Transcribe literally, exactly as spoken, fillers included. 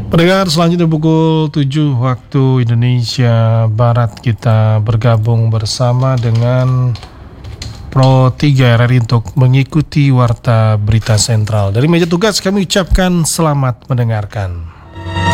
Pendengar, selanjutnya pukul tujuh waktu Indonesia Barat kita bergabung bersama dengan Pro tiga R R I untuk mengikuti Warta Berita Sentral. Dari meja tugas kami ucapkan selamat mendengarkan.